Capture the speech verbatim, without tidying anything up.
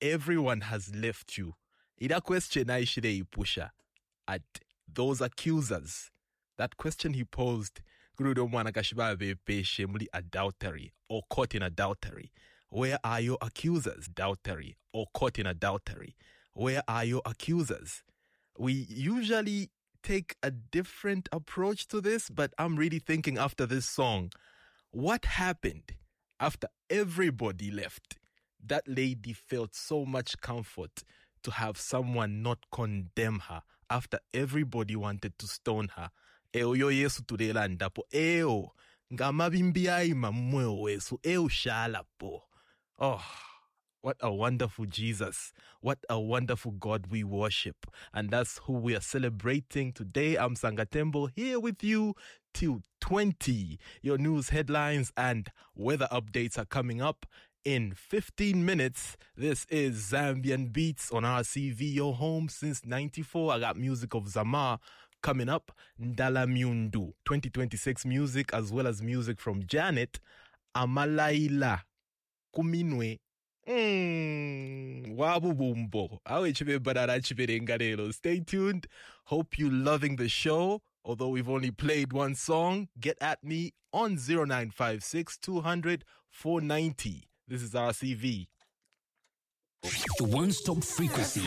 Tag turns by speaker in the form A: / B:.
A: everyone has left you. Ida question aishire ipusha at those accusers. That question he posed, Gurudo Mwanakashibabe peshe muli adultery or caught in adultery. Where are your accusers? Adultery or caught in adultery. Where are your accusers? We usually take a different approach to this, but I'm really thinking after this song, what happened after everybody left? That lady felt so much comfort to have someone not condemn her after everybody wanted to stone her. Eo yo Yesu turela ndapo. Eo ngamabimbiai mamwe wesu. Eo shala po. Oh, what a wonderful Jesus. What a wonderful God we worship. And that's who we are celebrating today. I'm Sangatembo here with you till twenty. Your news headlines and weather updates are coming up in fifteen minutes. This is Zambian Beats on R C V, your home since ninety-four. I got music of Zamar coming up. Ndala Myundu, twenty twenty-six music, as well as music from Janet. Amalaila Kuminwe. Mm, Wabu Bumbo. Stay tuned. Hope you loving the show. Although we've only played one song, get at me on zero nine five six, two hundred, four ninety. This is R C V.
B: The one-stop frequency.